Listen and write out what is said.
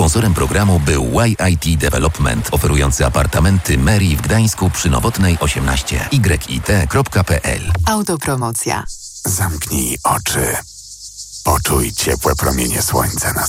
Sponsorem programu był YIT Development, oferujący apartamenty Mary w Gdańsku przy Nowotnej 18. YIT.pl. Autopromocja. Zamknij oczy. Poczuj ciepłe promienie słońca na